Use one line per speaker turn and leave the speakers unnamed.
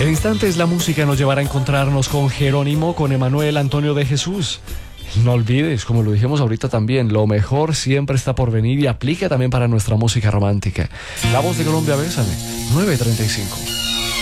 En instantes la música nos llevará a encontrarnos con Jerónimo, con Emanuel Antonio de Jesús. No olvides, como lo dijimos ahorita también, lo mejor siempre está por venir y aplica también para nuestra música romántica. La Voz de Colombia, Bésame, 9:35.